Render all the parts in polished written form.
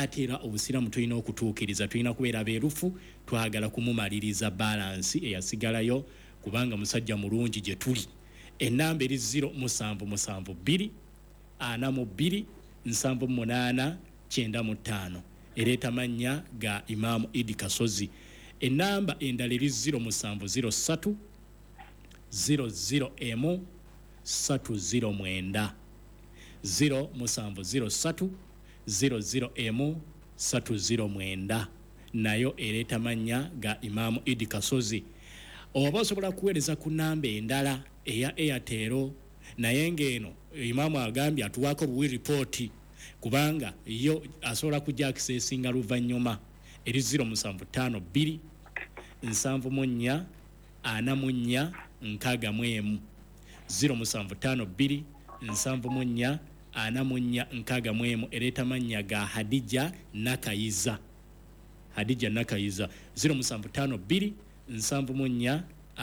ate era obusiraamu tulina okutuukiriza, tulina kubeera beerufu, twagala kumumaliriza balance eyasigalayo kubanga musajja mulungi gye tuli. Ennamba eri 0772 42 78 95 ereeta mannya ga Imam Idi Kasozi. Ennamba endala eri 0703 00 309 0703 00 309 nayo ereeta mannya ga Imam Idi Kasozi. Oba osobola kuweereza ku nnamba endala eya Airtel naye ng'eno Imam agambye atuwaako buwi report kubanga yo asobola kujja accessinga luvannyuma eri 0752 74 44 61 0752 74 44 ereeta mannya ga Hadija Nakayiza. 0752 74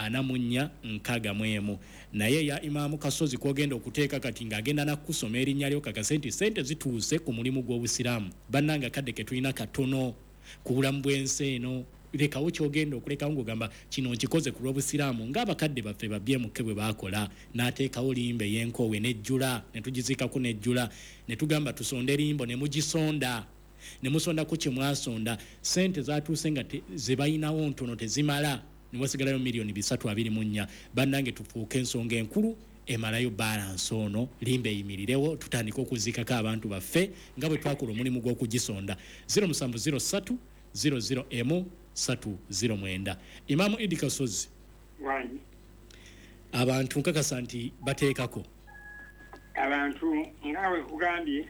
44 naye ya Imam Kasozi kwogenda okuteeka kati ng'agenda nakusoma erinnya lyo kakasente sente zituuse ku mulimu gw'obusiraamu. Bannanga kadde ke tulina katono ku bulamu bw'ensi eno. Lekawo kyogenda okulekawo ng'ogamba kino nkikoze ku lw'obusiraamu ng'abakadde baffe babyemuke bwe baakola, n'ateekawo limbe y'enkoowe n'ejjula ne tugiziikako n'ejjula ne tugamba tusonde limbo ne mugisonda ne musondako kye mwasonda. Sente zaatuuse nga ze bayinawo ntono tezimala ne wasigalayo miliyoni 324. Bannange tufuuke ensonga enkulu emalayo balance ono, limbe eyimirirewo tutandika okuziikako abantu baffe nga bwe twakola omulimu gw'okugisonda. 0703 00 309. Imam Idi Kasozi, abantu nkakasa nti bateekako abantu ngawe kugambye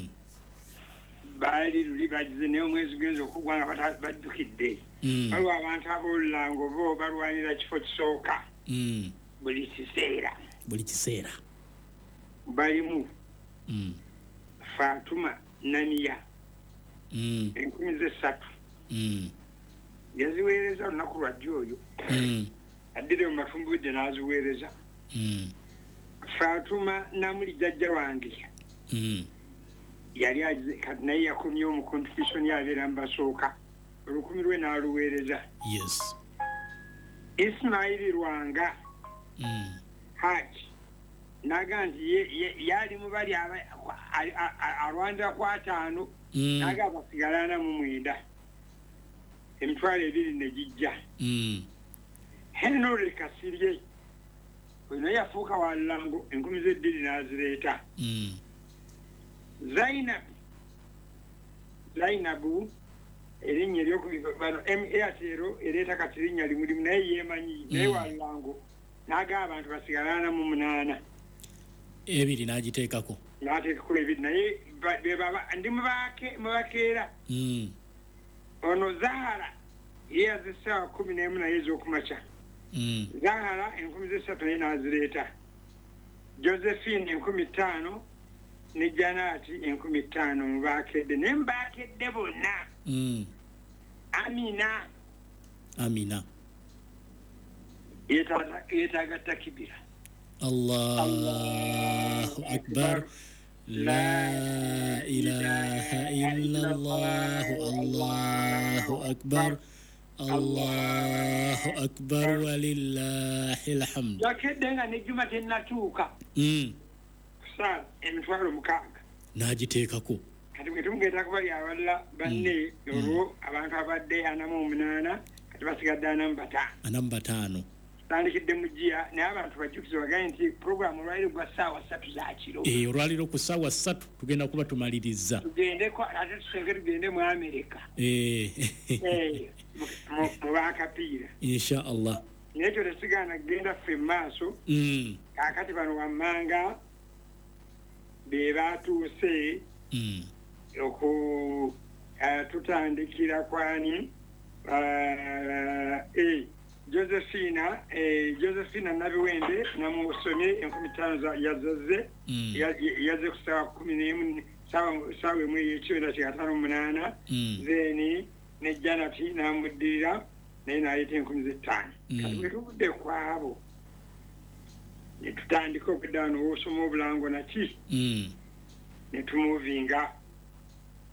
bali luli bagize naye omwezi genza okugwa nga badukidde. Waliwo abantu ab'olulango bo balwanira kifo kisooka buli kiseera balimu Fatuma Namiya 13,000 yaziweereza olunaku lwajja oyo addire mu mafumbudde n'aziweereza. Fatuma Namuli jjajja wange yali kati naye yakomye mu competition yabeera mu basooka 10,000 n'aluweereza. Yes. Ismaili Lwanga Haji naga nti yali mu bali alwanira ku 5 naga basigalana mu 9 emitwalo 2 ne gijja. Henry Kasirye ono yafuuka wa Lulango 10,000 n'azireeta. Zainabu erinnya eryokubano Airtel ereeta kati erinnya limulimu naye yeemanyi naye wa Lulango n'agamba abantu basigalana mu 8 ebiri n'agiteekako n'ateekako 2 naye ndi mubakeera. Ono Zahara yeyaze essaawa 11 naye ez'okumakya. Zahara 3,000 naye n'azireeta. Josephine 15,000 ne Janati 15,000 mubakedde ne mbakedde bonna. Amina yetaaga takibira. Allahu akbar. La ilaha illallah. Allahu akbar. Allahu akbar walillahil hamd. Yakedde nga nejjuma tennatuuka. Saa emitwalo 6 n'agiteekako. Kati bwe tumugenda kubali abalala banne olwo abantu abadde 48 kati basigadde 45. Tandikidde mu Jia naye abantu bajjukize bagaye nti program olwaliro gwa ssaawa 3 za kiro. Olwaliro ku ssaawa 3 tugenda kuba tumaliriza. Tugendeko ate tusenge tugende mu Amerika. Mu bakapiira. Insha Allah. Naye ekyo tekigaana kugenda ffe mu maaso. Kaakati bano wammanga be baatuuse tutandikira kwani Josephina Nabiwende namusomye 15,000 yaze ku ssaawa 11 ssaawa emu ey'ekiwenda kya 5:8 then ne Janati n'amuddirira naye n'aleeta 5,000. Kati bwe tuvudde kwabo ne tutandika okuddaano w'osoma obulango naki ne tumuvinga